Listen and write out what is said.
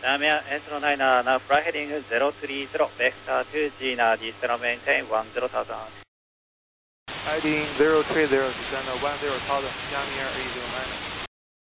Namia Angelo 9, now fly heading 030, vector to Gina, descend maintain 10,000. Heading 030, descend 10,000, Namia 809.